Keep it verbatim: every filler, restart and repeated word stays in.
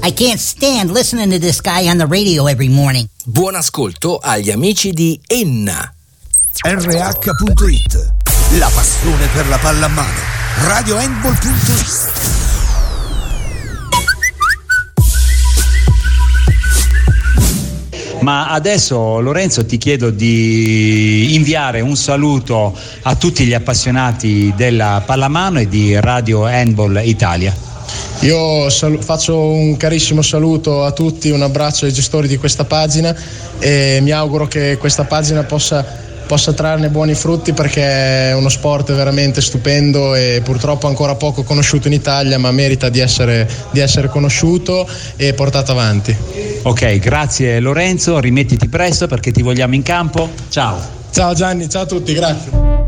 I can't stand listening to this guy on the radio every morning. Buon ascolto agli amici di Enna. R H punto it. La passione per la pallamano. Radio Handball punto it. Ma adesso, Lorenzo, ti chiedo di inviare un saluto a tutti gli appassionati della pallamano e di Radio Handball Italia. Io sal- faccio un carissimo saluto a tutti, un abbraccio ai gestori di questa pagina e mi auguro che questa pagina possa, possa trarne buoni frutti, perché è uno sport veramente stupendo e purtroppo ancora poco conosciuto in Italia, ma merita di essere, di essere conosciuto e portato avanti. Ok, grazie Lorenzo, rimettiti presto perché ti vogliamo in campo. Ciao. Ciao Gianni, ciao a tutti, grazie.